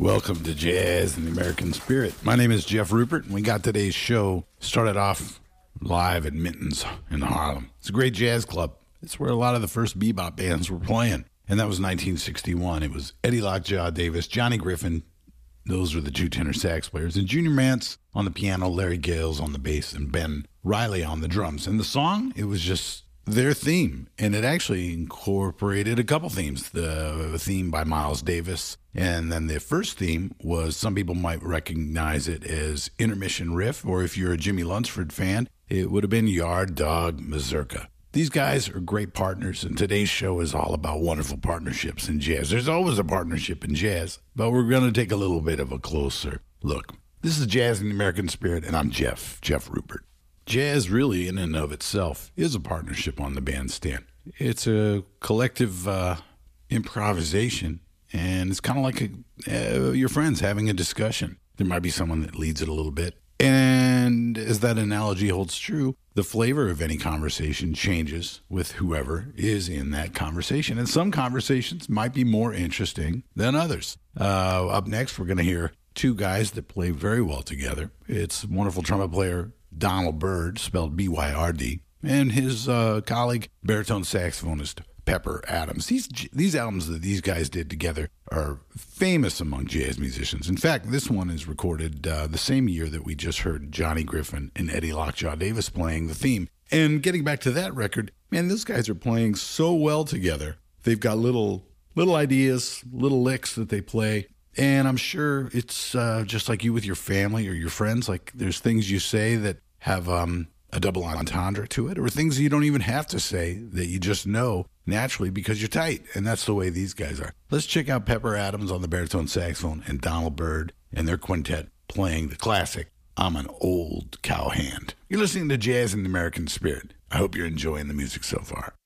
Welcome to Jazz and the American Spirit. My name is Jeff Rupert, and we got today's show started off live at Minton's in Harlem. It's a great jazz club. It's where a lot of the first bebop bands were playing, and that was 1961. It was Eddie Lockjaw Davis, Johnny Griffin, those were the two tenor sax players, and Junior Mance on the piano, Larry Gales on the bass, and Ben Riley on the drums. And the song, it was just their theme, and it actually incorporated a couple themes. The theme by Miles Davis, and then the first theme was, some people might recognize it as Intermission Riff, or if you're a Jimmy Lunsford fan, it would have been Yard Dog Mazurka. These guys are great partners, and today's show is all about wonderful partnerships in jazz. There's always a partnership in jazz, but we're going to take a little bit of a closer look. This is Jazz in the American Spirit, and I'm Jeff Rupert. Jazz really, in and of itself, is a partnership on the bandstand. It's a collective improvisation, and it's kind of like your friends having a discussion. There might be someone that leads it a little bit. And as that analogy holds true, the flavor of any conversation changes with whoever is in that conversation. And some conversations might be more interesting than others. Up next, we're going to hear two guys that play very well together. It's wonderful trumpet player Donald Byrd, spelled B-Y-R-D, and his colleague, baritone saxophonist Pepper Adams. These albums that these guys did together are famous among jazz musicians. In fact, this one is recorded the same year that we just heard Johnny Griffin and Eddie Lockjaw Davis playing the theme. And getting back to that record, man, those guys are playing so well together. They've got little ideas, little licks that they play. And I'm sure it's just like you with your family or your friends. Like, there's things you say that have a double entendre to it, or things you don't even have to say that you just know naturally because you're tight. And that's the way these guys are. Let's check out Pepper Adams on the baritone saxophone and Donald Byrd and their quintet playing the classic I'm an Old Cowhand. You're listening to Jazz in the American Spirit. I hope you're enjoying the music so far.